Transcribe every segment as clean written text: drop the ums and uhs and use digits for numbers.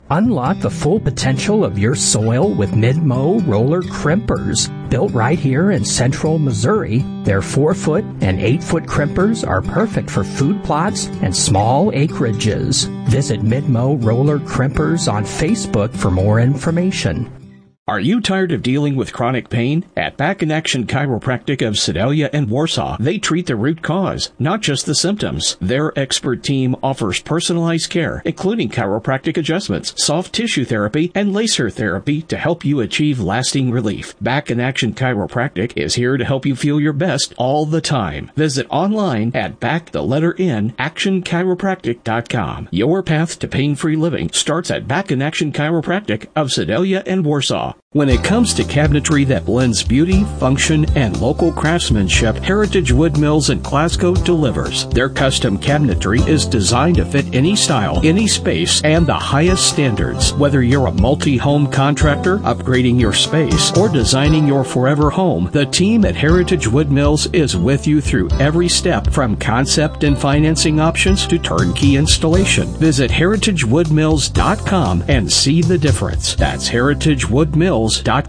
Unlock the full potential of your soil with Mid-Mow roller crimpers. Built right here in central Missouri, their 4-foot and 8-foot crimpers are perfect for food plots and small acreages. Visit Mid-Mow roller crimpers on Facebook for more information. Are you tired of dealing with chronic pain? At Back in Action Chiropractic of Sedalia and Warsaw, they treat the root cause, not just the symptoms. Their expert team offers personalized care, including chiropractic adjustments, soft tissue therapy, and laser therapy to help you achieve lasting relief. Back in Action Chiropractic is here to help you feel your best all the time. Visit online at actionchiropractic.com. Your path to pain-free living starts at Back in Action Chiropractic of Sedalia and Warsaw. When it comes to cabinetry that blends beauty, function, and local craftsmanship, Heritage Wood Mills in Glasgow delivers. Their custom cabinetry is designed to fit any style, any space, and the highest standards. Whether you're a multi-home contractor, upgrading your space, or designing your forever home, the team at Heritage Wood Mills is with you through every step, from concept and financing options to turnkey installation. Visit heritagewoodmills.com and see the difference. That's heritagewoodmills.com.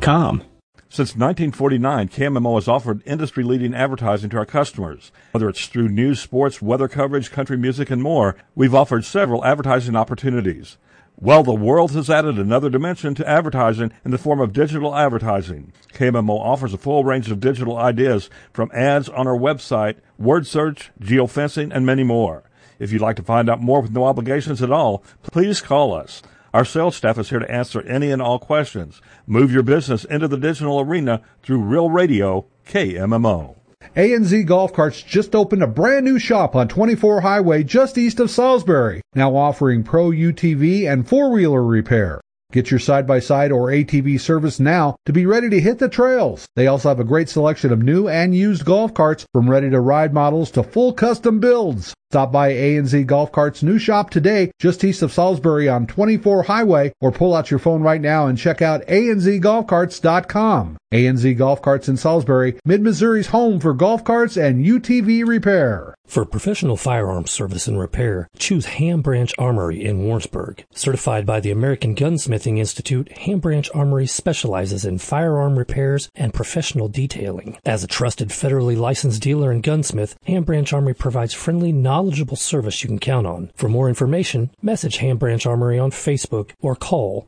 Since 1949, KMMO has offered industry-leading advertising to our customers. Whether it's through news, sports, weather coverage, country music, and more, we've offered several advertising opportunities. Well, the world has added another dimension to advertising in the form of digital advertising. KMMO offers a full range of digital ideas, from ads on our website, word search, geofencing, and many more. If you'd like to find out more with no obligations at all, please call us. Our sales staff is here to answer any and all questions. Move your business into the digital arena through Real Radio, KMMO. A&Z Golf Carts just opened a brand new shop on 24 Highway just east of Salisbury, now offering Pro UTV and four-wheeler repair. Get your side-by-side or ATV service now to be ready to hit the trails. They also have a great selection of new and used golf carts, from ready-to-ride models to full custom builds. Stop by A&Z Golf Carts' new shop today, just east of Salisbury on 24 Highway, or pull out your phone right now and check out anzgolfcarts.com. A&Z Golf Carts in Salisbury, Mid-Missouri's home for golf carts and UTV repair. For professional firearms service and repair, choose Ham Branch Armory in Warrensburg. Certified by the American Gunsmithing Institute, Ham Branch Armory specializes in firearm repairs and professional detailing. As a trusted federally licensed dealer and gunsmith, Ham Branch Armory provides friendly, knowledgeable service you can count on. For more information, message Ham Branch Armory on Facebook or call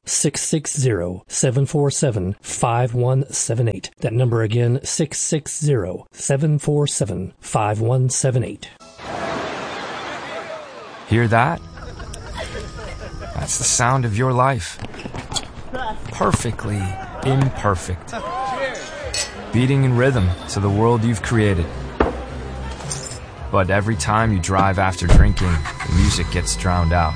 660-747-5178. That number again, 660-747-5178. Hear that? That's the sound of your life. Perfectly imperfect. Beating in rhythm to the world you've created. But every time you drive after drinking, the music gets drowned out.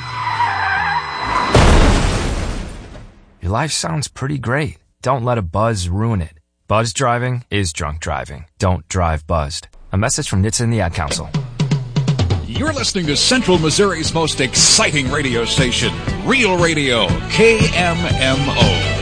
Your life sounds pretty great. Don't let a buzz ruin it. Buzz driving is drunk driving. Don't drive buzzed. A message from NHTSA and the Ad Council. You're listening to Central Missouri's most exciting radio station, Real Radio, KMMO.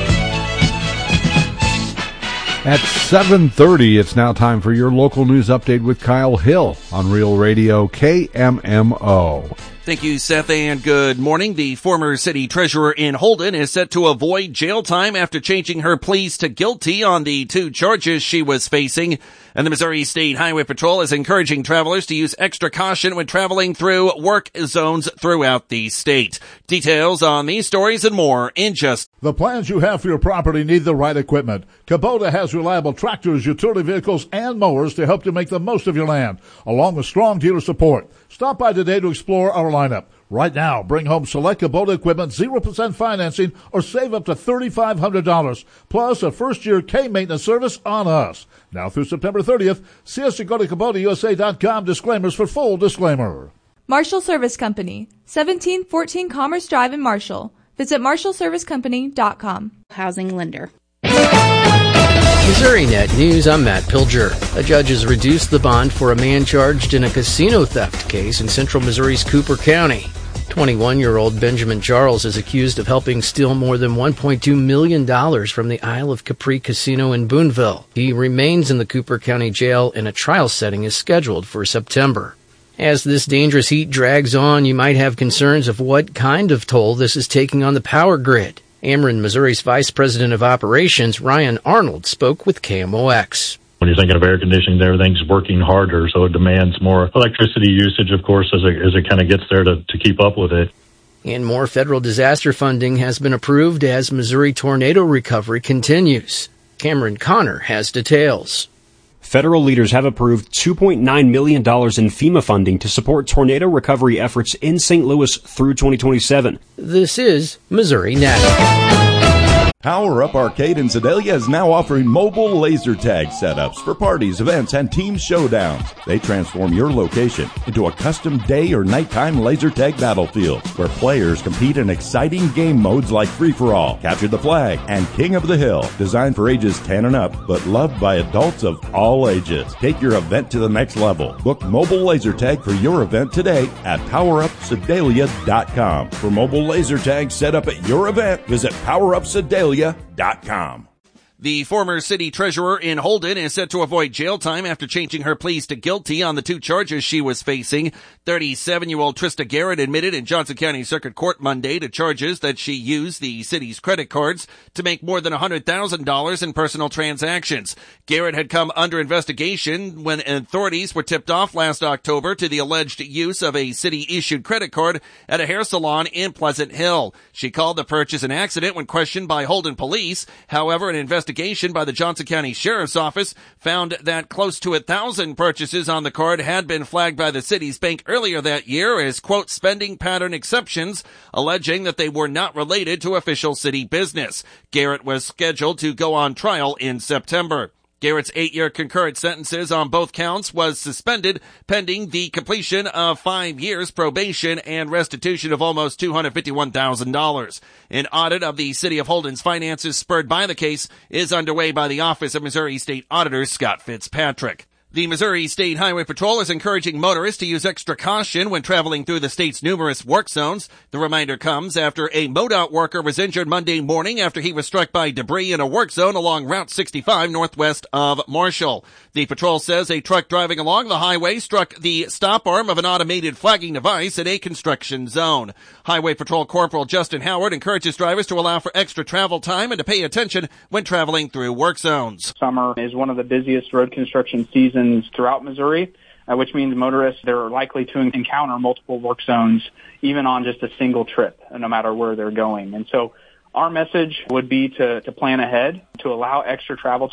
At 7:30, it's now time for your local news update with Kyle Hill on Real Radio KMMO. Thank you, Seth, and good morning. The former city treasurer in Holden is set to avoid jail time after changing her pleas to guilty on the 2 charges she was facing. And the Missouri State Highway Patrol is encouraging travelers to use extra caution when traveling through work zones throughout the state. Details on these stories and more in just... The plans you have for your property need the right equipment. Kubota has reliable tractors, utility vehicles, and mowers to help you make the most of your land, along with strong dealer support. Stop by today to explore our lineup. Right now, bring home select Kubota equipment, 0% financing, or save up to $3,500, plus a first-year K-maintenance service on us. Now through September 30th, see us at go to KubotaUSA.com. Disclaimers for full disclaimer. Marshall Service Company, 1714 Commerce Drive in Marshall. Visit MarshallServiceCompany.com. Housing lender. MissouriNet News, I'm Matt Pilger. A judge has reduced the bond for a man charged in a casino theft case in central Missouri's Cooper County. 21-year-old Benjamin Charles is accused of helping steal more than $1.2 million from the Isle of Capri Casino in Boonville. He remains in the Cooper County Jail, and a trial setting is scheduled for September. As this dangerous heat drags on, you might have concerns of what kind of toll this is taking on the power grid. Ameren, Missouri's Vice President of Operations, Ryan Arnold, spoke with KMOX. When you're thinking of air conditioning, everything's working harder, so it demands more electricity usage, of course, as it kind of gets there to keep up with it. And more federal disaster funding has been approved as Missouri tornado recovery continues. Cameron Connor has details. Federal leaders have approved $2.9 million in FEMA funding to support tornado recovery efforts in St. Louis through 2027. This is Missouri Now. Power Up Arcade in Sedalia is now offering mobile laser tag setups for parties, events, and team showdowns. They transform your location into a custom day or nighttime laser tag battlefield where players compete in exciting game modes like Free-for-All, Capture the Flag, and King of the Hill. Designed for ages 10 and up, but loved by adults of all ages. Take your event to the next level. Book mobile laser tag for your event today at PowerUpSedalia.com. For mobile laser tag set up at your event, visit PowerUpSedalia.com. The former city treasurer in Holden is set to avoid jail time after changing her pleas to guilty on the 2 charges she was facing. 37-year-old Trista Garrett admitted in Johnson County Circuit Court Monday to charges that she used the city's credit cards to make more than $100,000 in personal transactions. Garrett had come under investigation when authorities were tipped off last October to the alleged use of a city-issued credit card at a hair salon in Pleasant Hill. She called the purchase an accident when questioned by Holden police. However, an investigation by the Johnson County Sheriff's Office found that close to 1,000 purchases on the card had been flagged by the city's bank earlier that year as, quote, spending pattern exceptions, alleging that they were not related to official city business. Garrett was scheduled to go on trial in September. Garrett's 8-year concurrent sentences on both counts was suspended pending the completion of 5 years probation and restitution of almost $251,000. An audit of the City of Holden's finances spurred by the case is underway by the Office of Missouri State Auditor Scott Fitzpatrick. The Missouri State Highway Patrol is encouraging motorists to use extra caution when traveling through the state's numerous work zones. The reminder comes after a MoDOT worker was injured Monday morning after he was struck by debris in a work zone along Route 65 northwest of Marshall. The patrol says a truck driving along the highway struck the stop arm of an automated flagging device in a construction zone. Highway Patrol Corporal Justin Howard encourages drivers to allow for extra travel time and to pay attention when traveling through work zones. Summer is one of the busiest road construction seasons throughout Missouri, which means motorists, they're likely to encounter multiple work zones even on just a single trip, no matter where they're going. And so our message would be to plan ahead, to allow extra travel